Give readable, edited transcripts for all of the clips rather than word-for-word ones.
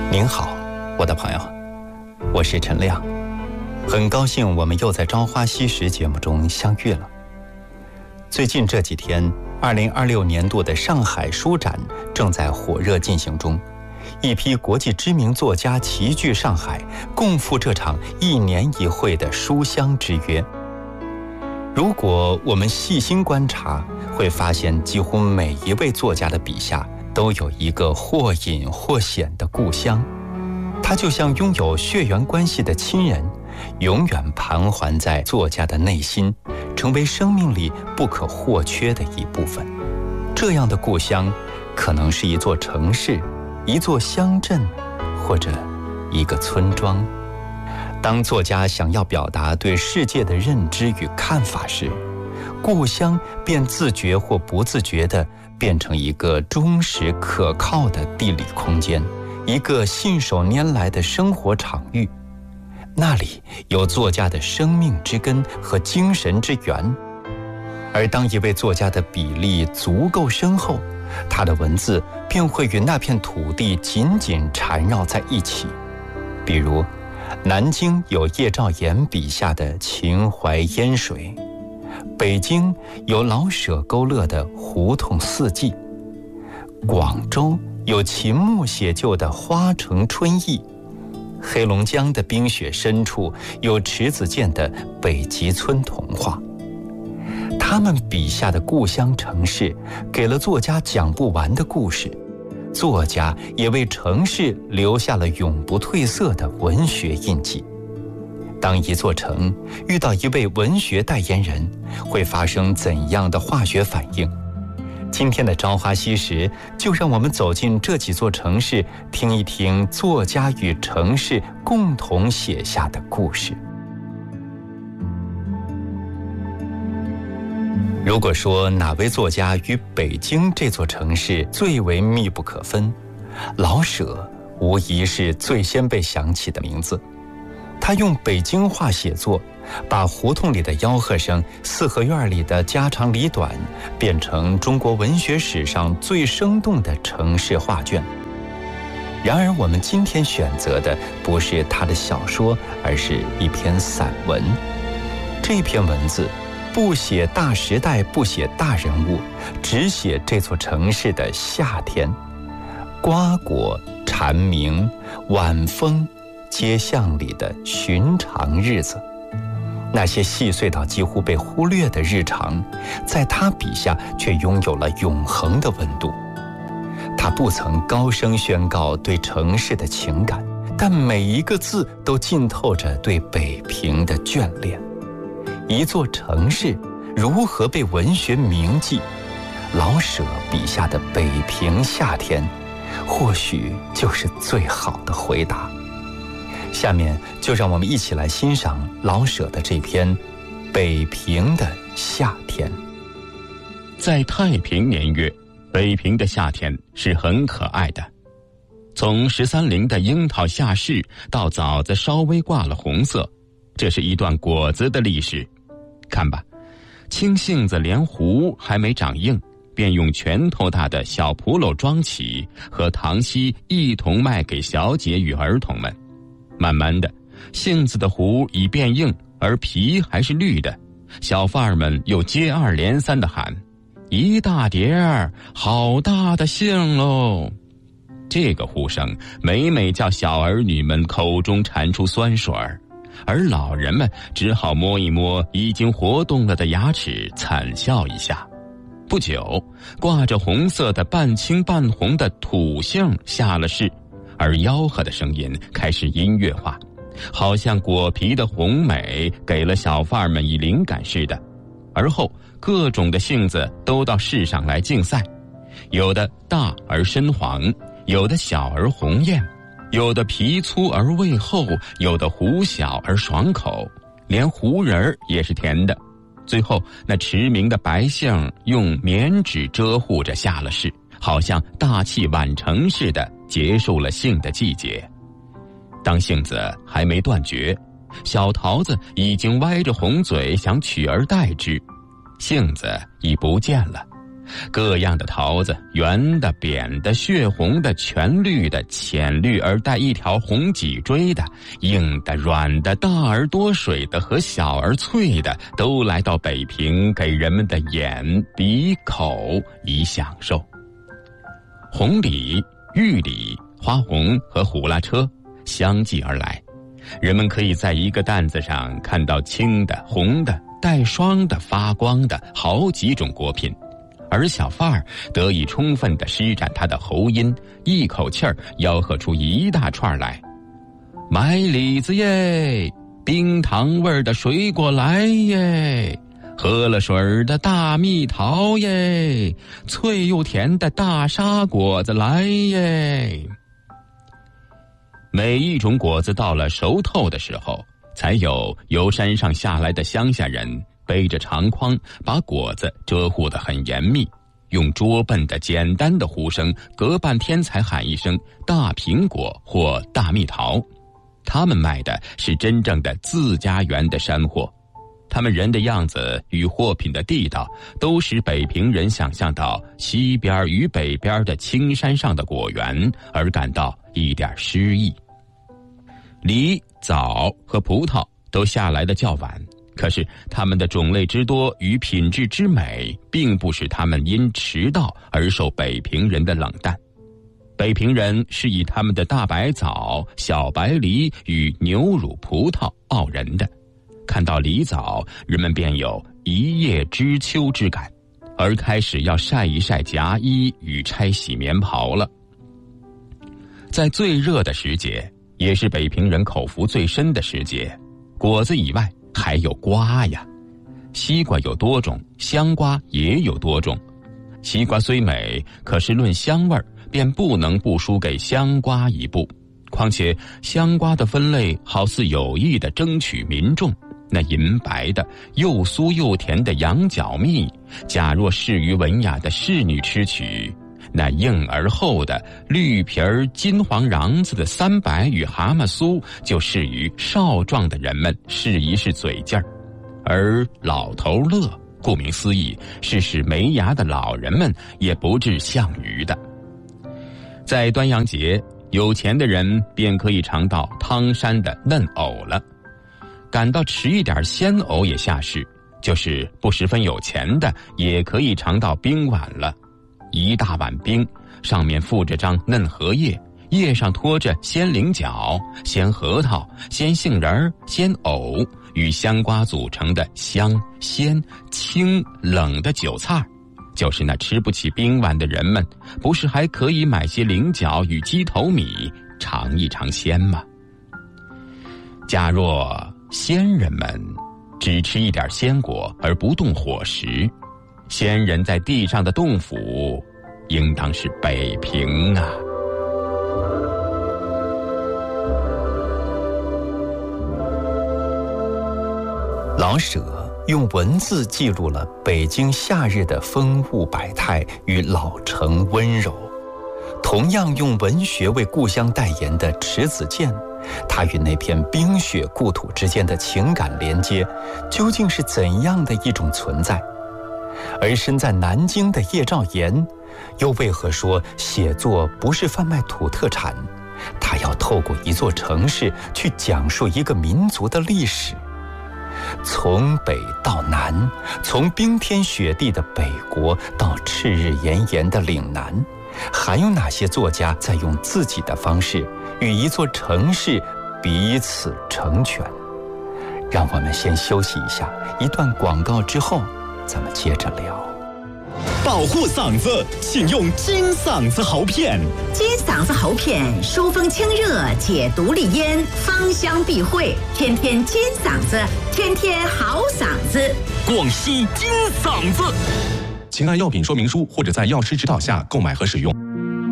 您好，我的朋友，我是陈亮，很高兴我们又在《朝花夕拾》节目中相遇了。最近这几天，2026年度的上海书展正在火热进行中，一批国际知名作家齐聚上海，共赴这场1年1会的书香之约。如果我们细心观察，会发现几乎每一位作家的笔下都有一个或隐或显的故乡，他就像拥有血缘关系的亲人，永远盘桓在作家的内心，成为生命里不可或缺的一部分。这样的故乡可能是一座城市，一座乡镇，或者一个村庄。当作家想要表达对世界的认知与看法时，故乡便自觉或不自觉地变成一个忠实可靠的地理空间，一个信手拈来的生活场域。那里有作家的生命之根和精神之源。而当一位作家的笔力足够深厚，他的文字便会与那片土地紧紧缠绕在一起。比如南京有叶兆言笔下的秦淮烟水，北京有老舍勾勒的胡同四季，广州有秦牧写就的花城春意，黑龙江的冰雪深处有迟子建的北极村童话。他们笔下的故乡城市给了作家讲不完的故事，作家也为城市留下了永不褪色的文学印记。当一座城遇到一位文学代言人，会发生怎样的化学反应？今天的朝花夕拾，就让我们走进这几座城市，听一听作家与城市共同写下的故事。如果说哪位作家与北京这座城市最为密不可分，老舍无疑是最先被想起的名字。他用北京话写作，把胡同里的吆喝声、四合院里的家长里短，变成中国文学史上最生动的城市画卷。然而我们今天选择的不是他的小说，而是一篇散文。这篇文字不写大时代，不写大人物，只写这座城市的夏天。瓜果蝉鸣，晚风，街巷里的寻常日子，那些细碎到几乎被忽略的日常，在他笔下却拥有了永恒的温度。他不曾高声宣告对城市的情感，但每一个字都浸透着对北平的眷恋。一座城市如何被文学铭记？老舍笔下的北平夏天，或许就是最好的回答。下面就让我们一起来欣赏老舍的这篇《北平的夏天》。 在太平年月，北平的夏天是很可爱的。从13陵的樱桃下市到枣子稍微挂了红色，这是一段果子的历史。看吧，青杏子连核还没长硬，便用拳头大的小笸篓装起，和糖稀一同卖给小姐与儿童们。慢慢的，杏子的核已变硬，而皮还是绿的，小贩儿们又接二连三地喊：一大碟儿，好大的杏喽！这个呼声每每叫小儿女们口中馋出酸水儿，而老人们只好摸一摸已经活动了的牙齿，惨笑一下。不久，挂着红色的半青半红的土杏下了市，而吆喝的声音开始音乐化，好像果皮的红美给了小贩们以灵感似的。而后各种的杏子都到市上来竞赛，有的大而深黄，有的小而红艳，有的皮粗而味厚，有的核小而爽口，连核仁也是甜的。最后那驰名的白杏用棉纸遮护着下了市，好像大器晚成似的结束了杏的季节。当杏子还没断绝，小桃子已经歪着红嘴想取而代之，杏子已不见了， 各样的桃子，圆的、扁的、血红的、全绿的、浅绿而带一条红脊椎的，硬的、软的、大而多水的和小而脆的，都来到北平，给人们的眼、鼻、口以享受。红李、玉李、花红和虎拉车相继而来，人们可以在一个担子上看到青的、红的、带霜的、发光的好几种果品，而小贩儿得以充分地施展他的喉音，一口气儿吆喝出一大串来：买李子耶，冰糖味儿的水果来耶，喝了水儿的大蜜桃耶，脆又甜的大沙果子来耶。每一种果子到了熟透的时候，才有由山上下来的乡下人背着长筐，把果子遮护得很严密，用拙笨的简单的呼声，隔半天才喊一声大苹果或大蜜桃。他们卖的是真正的自家园的山货，他们人的样子与货品的地道，都使北平人想象到西边与北边的青山上的果园，而感到一点诗意。梨、枣和葡萄都下来的较晚，可是它们的种类之多与品质之美，并不使它们因迟到而受北平人的冷淡。北平人是以他们的大白枣、小白梨与牛乳葡萄傲人的，看到梨枣，人们便有一叶知秋之感，而开始要晒一晒夹衣与拆洗棉袍了。在最热的时节，也是北平人口福最深的时节，果子以外还有瓜呀。西瓜有多种，香瓜也有多种。西瓜虽美，可是论香味儿，便不能不输给香瓜一步。况且香瓜的分类好似有意地争取民众，那银白的又酥又甜的羊角蜜，假若适于文雅的侍女吃取，那硬而厚的绿皮儿金黄瓤子的三白与蛤蟆酥，就适于少壮的人们试一试嘴劲儿。而老头乐，顾名思义，是使没牙的老人们也不致项羽的。在端阳节，有钱的人便可以尝到汤山的嫩藕了，感到迟一点鲜藕也下市，就是不十分有钱的也可以尝到冰碗了。一大碗冰，上面附着张嫩荷叶，叶上托着鲜菱角、鲜核桃、鲜杏仁、鲜藕与香瓜组成的香、鲜、清、冷的酒菜，就是那吃不起冰碗的人们，不是还可以买些菱角与鸡头米尝一尝鲜吗？假若仙人们只吃一点鲜果而不动伙食，仙人在地上的洞府应当是北平啊。 老舍用文字记录了北京夏日的风物百态与老城温柔，同样用文学为故乡代言的迟子建，他与那片冰雪故土之间的情感连接究竟是怎样的一种存在？而身在南京的叶兆言，又为何说写作不是贩卖土特产，他要透过一座城市去讲述一个民族的历史？从北到南，从冰天雪地的北国到赤日炎炎的岭南，还有哪些作家在用自己的方式与一座城市彼此成全？让我们先休息一下，一段广告之后咱们接着聊。 保护嗓子，请用金嗓子喉片。 金嗓子喉片疏风清热，解毒利咽，芳香避秽，天天金嗓子，天天好嗓子。 广西金嗓子。 请按药品说明书或者在药师指导下购买和使用。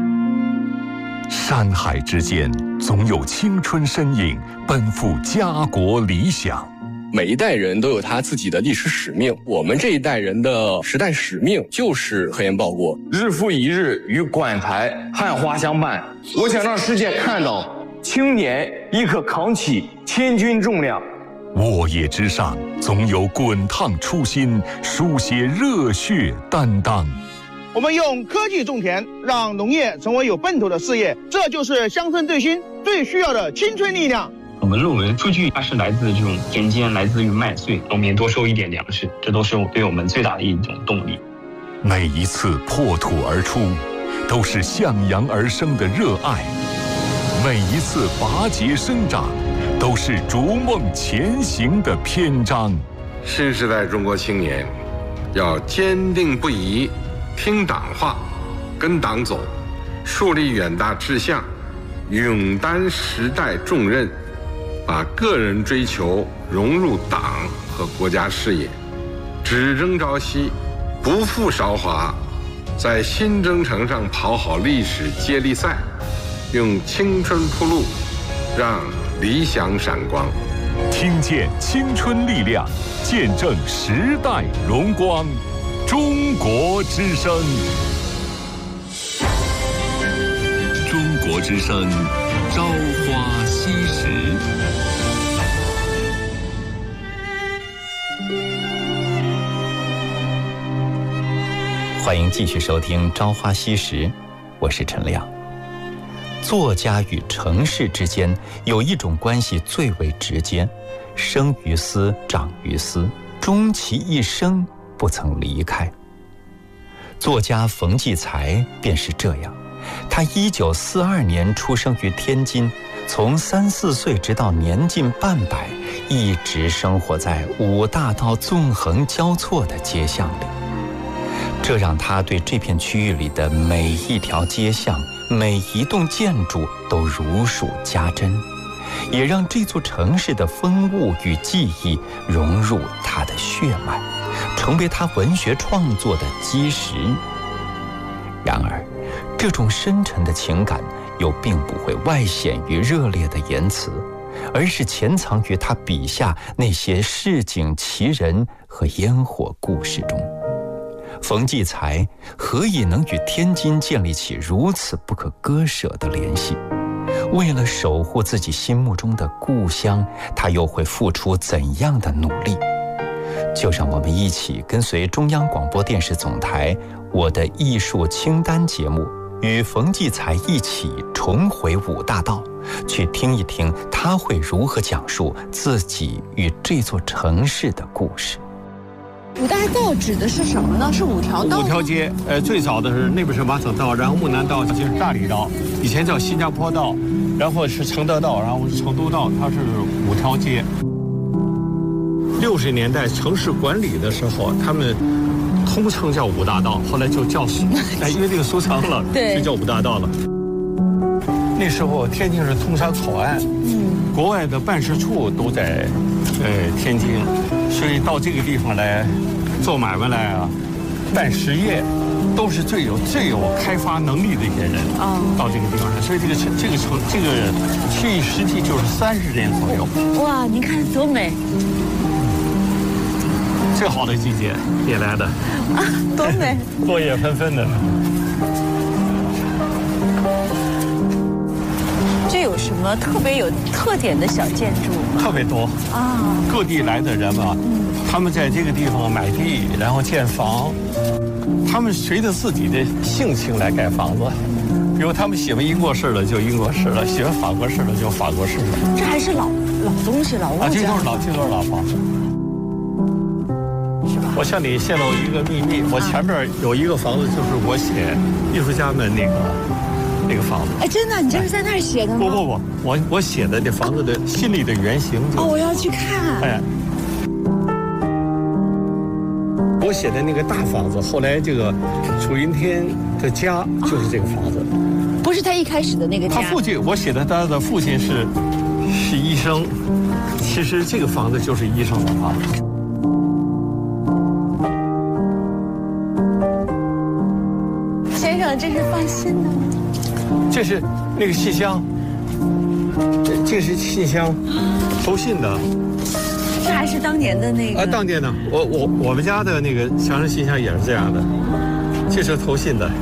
山海之间，总有青春身影奔赴家国理想。 每一代人都有他自己的历史使命，我们这一代人的时代使命就是科研报国， 日复一日与馆台汉花相伴。我想让世界看到青年亦可扛起千钧重量。 沃野之上，总有滚烫初心，书写热血担当。 我们用科技种田，让农业成为有奔头的事业，这就是乡村振兴最需要的青春力量。 我们认为数据它是来自这种田间，来自于麦穗，农民多收一点粮食，这都是对我们最大的一种动力。 每一次破土而出，都是向阳而生的热爱；每一次拔节生长，都是逐梦前行的篇章。 新时代中国青年要坚定不移听党话，跟党走，树立远大志向，勇担时代重任，把个人追求融入党和国家事业，只争朝夕，不负韶华，在新征程上跑好历史接力赛，用青春铺路，让理想闪光。 听见青春力量，见证时代荣光。中国之声， 中国之声，朝花夕拾。 欢迎继续收听《朝花夕拾》，我是陈亮。作家与城市之间有一种关系最为直接，生于斯，长于斯，终其一生不曾离开。作家冯骥才便是这样，他1942年出生于天津，从3、4岁直到年近半百，一直生活在五大道纵横交错的街巷里。这让他对这片区域里的每一条街巷、每一栋建筑都如数家珍，也让这座城市的风物与记忆融入他的血脉，成为他文学创作的基石。然而，这种深沉的情感又并不会外显于热烈的言辞，而是潜藏于他笔下那些市井奇人和烟火故事中。冯骥才何以能与天津建立起如此不可割舍的联系？为了守护自己心目中的故乡，他又会付出怎样的努力？就让我们一起跟随中央广播电视总台《我的艺术清单》节目，与冯骥才一起重回五大道，去听一听他会如何讲述自己与这座城市的故事。 五大道指的是什么呢？是5条道吗？5 条街，最早的是那边是马场道，然后木南道就是大理道，以前叫新加坡道，然后是承德道，然后是成都道，它是5条街。60年代城市管理的时候，他们通称叫五大道，后来就叫因为这个俗称了，就叫五大道了。那时候天津是通商口岸，国外的办事处都在天津，所以到这个地方来做买卖来啊，办实业，都是最有开发能力的一些人到这个地方来，所以这个区域实际就是30年左右。 哇，您看多美！ 最好的季节也来的啊，多美！ 落叶纷纷的。 这有什么特别有特点的小建筑吗？ 特别多啊！各地来的人嘛，他们在这个地方买地，然后建房，他们随着自己的性情来盖房子。比如他们喜欢英国式的就英国式的，喜欢法国式的就法国式的。 这还是老东西，老物件。 这都是老房子。我向你泄露一个秘密，我前面有一个房子，就是我写艺术家们那个房子。 哎，真的，你这是在那儿写的吗？ 不，我写的这房子的心里的原型就。 我要去看。 哎，我写的那个大房子，后来这个楚云天的家就是这个房子。 不是他一开始的那个家。 他父亲，我写的他的父亲是医生，其实这个房子就是医生的房子。 先生，这是放信的吗？ 这是那个信箱，这是信箱，投信的。 这还是当年的那个？ 当年的，我们家的那个墙上信箱也是这样的，这是投信的。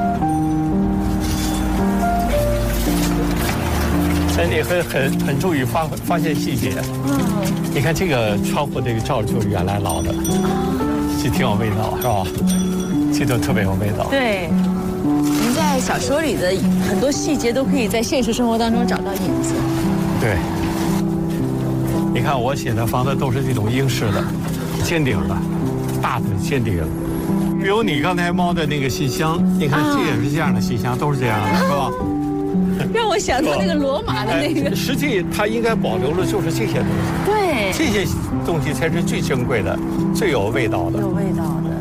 你很注意发现细节。你看这个窗户这个罩就是原来老的，就挺有味道，是吧？ 这就特别有味道。 对，您在小说里的很多细节都可以在现实生活当中找到影子。 对，你看我写的房子都是这种英式的，尖顶的，大的尖顶。比如你刚才猫的那个信箱，你看这也是这样的信箱，都是这样的，是吧？ 让我想到那个罗马的那个。 实际它应该保留的就是这些东西。 对， 这些东西才是最珍贵的，最有味道的。 有味道的。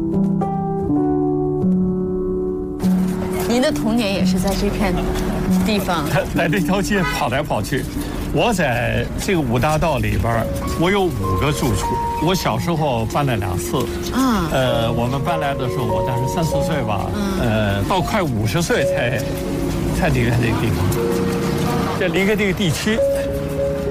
您的童年也是在这片地方， 在这条街跑来跑去。我在这个五大道里边，我有5个住处。我小时候搬了2次。我们搬来的时候，我当时3、4岁吧。到快50岁才离开这个地方。这离开这个地区。